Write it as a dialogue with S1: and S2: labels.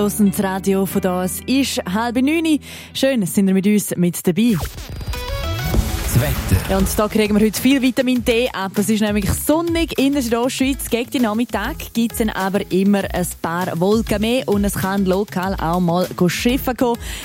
S1: Das Radio von das ist 8:30. Schön, sind ihr mit uns mit dabei.
S2: Das Wetter.
S1: Ja, und da kriegen wir heute viel Vitamin D ab. Es ist nämlich sonnig in der Südostschweiz. Gegen den Nachmittag gibt es dann aber immer ein paar Wolken mehr und es kann lokal auch mal schiffen gehen.